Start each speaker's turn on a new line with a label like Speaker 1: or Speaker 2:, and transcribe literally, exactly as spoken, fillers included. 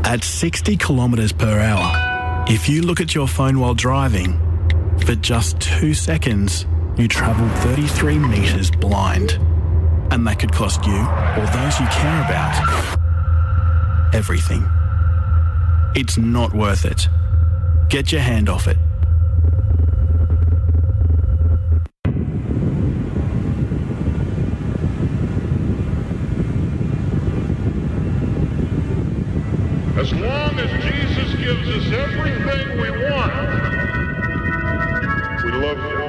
Speaker 1: At sixty kilometres per hour, if you look at your phone while driving, for just two seconds, you travel thirty-three metres blind. And that could cost you, or those you care about, everything. It's not worth it. Get your hand off it.
Speaker 2: As long as Jesus gives us everything we want, we love you.